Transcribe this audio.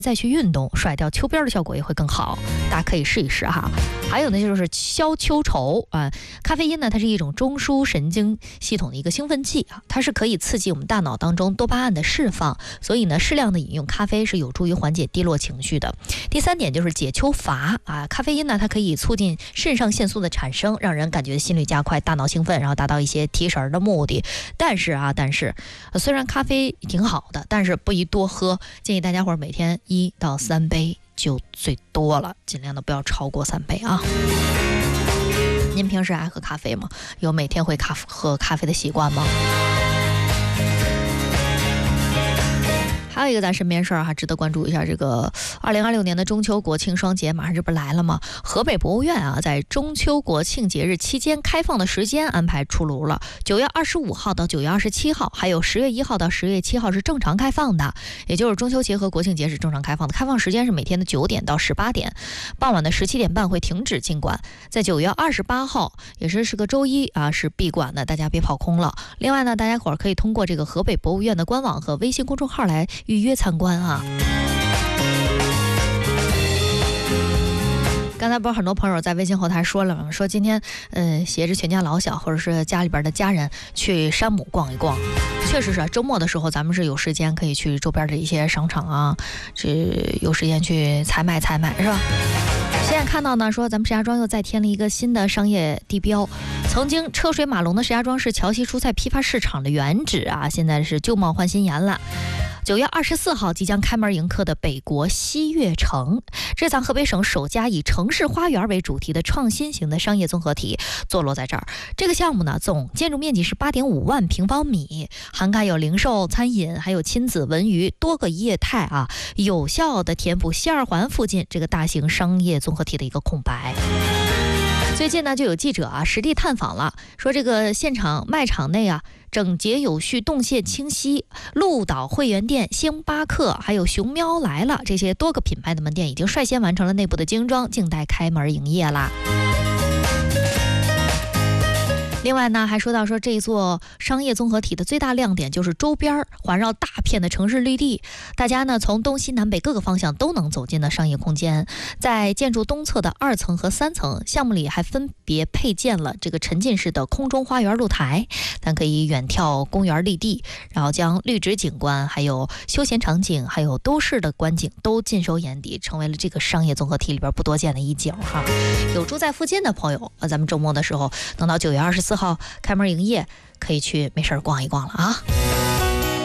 再去运动，甩掉秋膘的效果也会更好，大家可以试一试哈。还有呢，就是消秋愁啊，咖啡因呢，它是一种中枢神经系统的一个兴奋剂啊，它是可以刺激我们大脑当中多巴胺的释放，所以呢，适量的饮用咖啡是有助于缓解低落情绪的。第三点就是解秋乏啊，咖啡因呢，它可以促进肾上腺素的产生，让人感觉心率加快，大脑兴奋，然后达到一些提神的目的。但是虽然咖啡挺好的，但是不宜多喝，建议大家伙每天1到3杯就最多了，尽量的不要超过3杯啊。您平时爱喝咖啡吗？有每天会喝咖啡的习惯吗？还有一个咱身边事儿还值得关注一下，这个2026年的中秋国庆双节马上这不来了吗？河北博物院啊，在中秋国庆节日期间开放的时间安排出炉了，9月25号到9月27号，还有10月1号到10月7号是正常开放的，也就是中秋节和国庆节是正常开放的，开放时间是每天的9点到18点，傍晚的17点半会停止进馆。在9月28号，也是个周一啊，是闭馆的，大家别跑空了。另外呢，大家伙儿可以通过这个河北博物院的官网和微信公众号来预约参观啊。刚才不是很多朋友在微信后台说了吗？说今天携着全家老小或者是家里边的家人去山姆逛一逛。确实是周末的时候咱们是有时间可以去周边的一些商场啊，有时间去采买是吧？现在看到呢，说咱们石家庄又再添了一个新的商业地标，曾经车水马龙的石家庄市桥西蔬菜批发市场的原址啊，现在是旧貌换新颜了。9月24号即将开门迎客的北国西悦城，这场河北省首家以城市花园为主题的创新型的商业综合体坐落在这儿。这个项目呢，总建筑面积是8.5万平方米，涵盖有零售、餐饮，还有亲子、文娱多个业态啊，有效的填补西二环附近这个大型商业综合体的一个空白。最近呢，就有记者啊实地探访了，说这个现场卖场内啊，整洁有序，动线清晰。鹿岛会员店、星巴克还有熊喵来了这些多个品牌的门店已经率先完成了内部的精装，静待开门营业啦。另外呢，还说到这一座商业综合体的最大亮点就是周边环绕大片的城市绿地，大家呢从东西南北各个方向都能走进的商业空间。在建筑东侧的2层和3层，项目里还分别配建了这个沉浸式的空中花园露台，咱可以远眺公园绿地，然后将绿植景观、还有休闲场景、还有都市的观景都尽收眼底，成为了这个商业综合体里边不多见的一角哈。有住在附近的朋友，咱们周末的时候等到9月24号开门营业，可以去没事逛一逛了啊。